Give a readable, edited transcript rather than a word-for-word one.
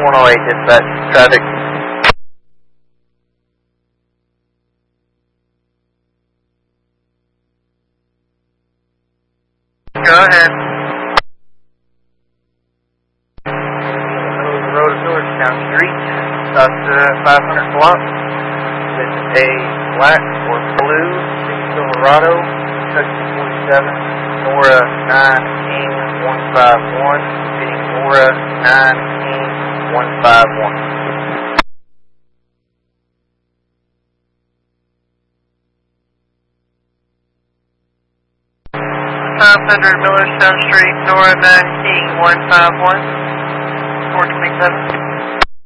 108 dispatch, traffic. Go ahead. Road of Georgetown Street, about 500 blocks, with a black or blue Silverado, Kentucky 47, Nora 9King151, hitting Nora 9King151. 500 Millerstown Street, Nora 9King151, 427.